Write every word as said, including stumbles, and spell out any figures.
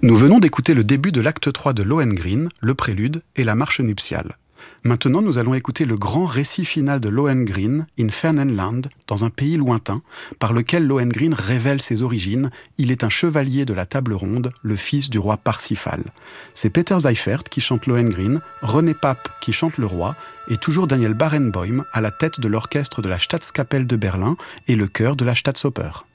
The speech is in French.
Nous venons d'écouter le début de l'acte trois de Lohengrin, le prélude et la marche nuptiale. Maintenant, nous allons écouter le grand récit final de Lohengrin, In fernen Land, dans un pays lointain, par lequel Lohengrin révèle ses origines. Il est un chevalier de la table ronde, le fils du roi Parsifal. C'est Peter Seiffert qui chante Lohengrin, René Pape qui chante le roi, et toujours Daniel Barenboim à la tête de l'orchestre de la Staatskapelle de Berlin et le chœur de la Staatsoper.